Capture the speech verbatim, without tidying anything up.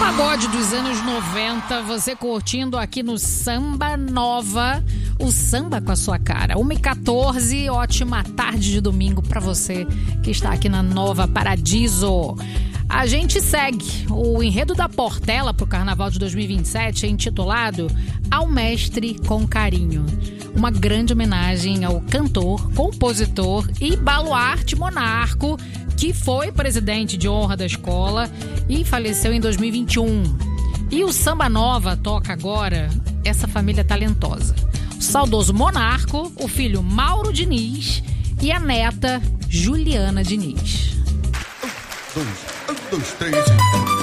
Pagode dos anos noventa, você curtindo aqui no Samba Nova, o samba com a sua cara. uma e quatorze, ótima tarde de domingo pra você que está aqui na Nova Paradiso. A gente segue o enredo da Portela pro Carnaval de dois mil e vinte e sete, é intitulado Ao Mestre com Carinho. Uma grande homenagem ao cantor, compositor e baluarte Monarco, que foi presidente de honra da escola e faleceu em dois mil e vinte e um. E o Samba Nova toca agora essa família talentosa. O saudoso Monarco, o filho Mauro Diniz e a neta Juliana Diniz. Um, dois, um, dois, três.